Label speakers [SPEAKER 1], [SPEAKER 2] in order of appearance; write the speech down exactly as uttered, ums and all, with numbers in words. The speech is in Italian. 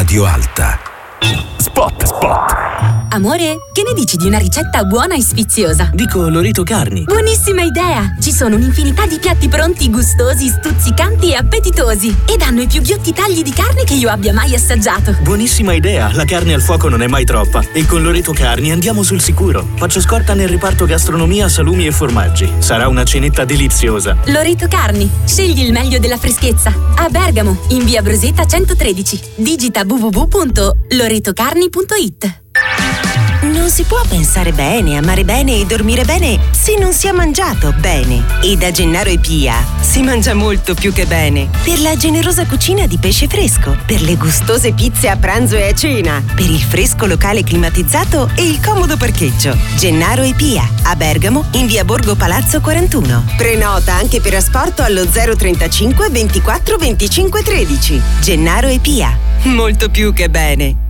[SPEAKER 1] Radio Alta. Spot, spot.
[SPEAKER 2] Amore, che ne dici di una ricetta buona e sfiziosa?
[SPEAKER 3] Dico Loreto Carni.
[SPEAKER 2] Buonissima idea! Ci sono un'infinità di piatti pronti, gustosi, stuzzicanti e appetitosi. Ed hanno i più ghiotti tagli di carne che io abbia mai assaggiato.
[SPEAKER 3] Buonissima idea, la carne al fuoco non è mai troppa. E con Loreto Carni andiamo sul sicuro. Faccio scorta nel reparto gastronomia, salumi e formaggi. Sarà una cenetta deliziosa.
[SPEAKER 2] Loreto Carni, scegli il meglio della freschezza. A Bergamo, in via Broseta centotredici. Digita w w w punto loretocarni punto it.
[SPEAKER 4] Non si può pensare bene, amare bene e dormire bene se non si è mangiato bene. E da Gennaro e Pia si mangia molto più che bene. Per la generosa cucina di pesce fresco, per le gustose pizze a pranzo e a cena, per il fresco locale climatizzato e il comodo parcheggio. Gennaro e Pia, a Bergamo, in via Borgo Palazzo quarantuno. Prenota anche per asporto allo zero trentacinque ventiquattro venticinque tredici. Gennaro e Pia, molto più che bene.